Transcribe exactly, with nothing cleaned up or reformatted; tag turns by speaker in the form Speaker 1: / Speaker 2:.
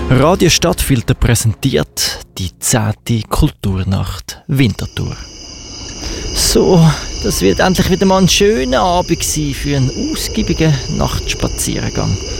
Speaker 1: Radio Stadtfilter präsentiert die zehnte Kulturnacht Winterthur. So, das wird endlich wieder mal ein schöner Abend sein für einen ausgiebigen Nachtspaziergang.